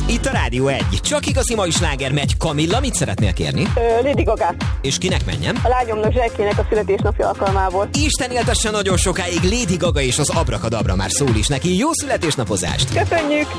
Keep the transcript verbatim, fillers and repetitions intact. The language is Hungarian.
Itt a Rádió egy. Csak igazi mai sláger megy. Kamilla, mit szeretnél kérni? Ö, Lady Gaga. És kinek menjem? A lányomnak, Zsejkének a születésnapja alkalmából. Isten éltesse nagyon sokáig, Lady Gaga és az Abrakadabra már szól is neki. Jó születésnapozást! Köszönjük!